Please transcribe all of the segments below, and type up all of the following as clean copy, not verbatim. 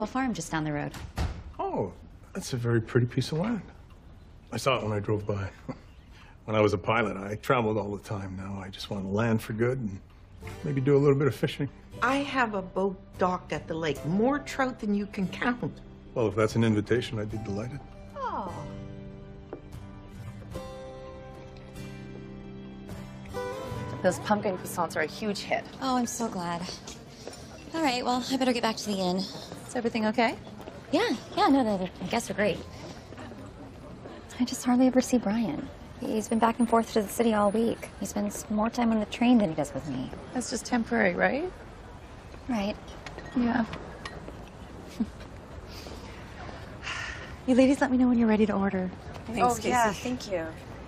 farm just down the road. Oh, that's a very pretty piece of land. I saw it when I drove by. When I was a pilot, I traveled all the time. Now I just want to land for good and maybe do a little bit of fishing. I have a boat docked at the lake. More trout than you can count. Well, if that's an invitation, I'd be delighted. Oh. Those pumpkin croissants are a huge hit. Oh, I'm so glad. All right, well, I better get back to the inn. Is everything okay? Yeah, no, the guests are great. I just hardly ever see Brian. He's been back and forth to the city all week. He spends more time on the train than he does with me. That's just temporary, right? Right. Yeah. You ladies let me know when you're ready to order. Thanks, Casey. Yeah, thank you.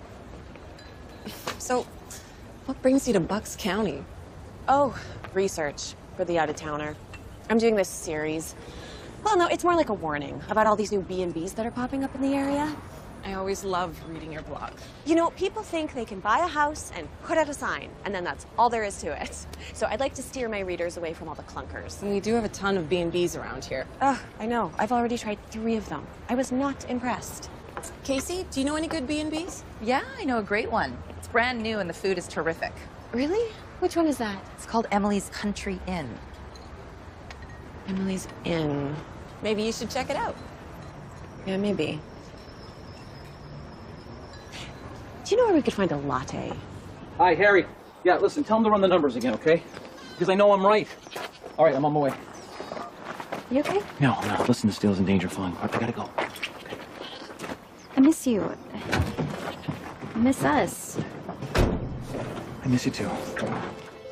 So, what brings you to Bucks County? Oh, research for the out-of-towner. I'm doing this series. Well, no, it's more like a warning about all these new B&Bs that are popping up in the area. I always love reading your blog. You know, people think they can buy a house and put out a sign, and then that's all there is to it. So I'd like to steer my readers away from all the clunkers. And we do have a ton of B&Bs around here. Ugh, I know. I've already tried 3 of them. I was not impressed. Casey, do you know any good B&Bs? Yeah, I know a great one. It's brand new and the food is terrific. Really? Which one is that? It's called Emily's Country Inn. Emily's Inn. Maybe you should check it out. Yeah, maybe. Do you know where we could find a latte? Hi, Harry. Yeah, listen, tell him to run the numbers again, okay? Because I know I'm right. All right, I'm on my way. You okay? No, I'm not. Listen, this deal's in danger of falling apart. I gotta go. I miss you. I miss us. I miss you too.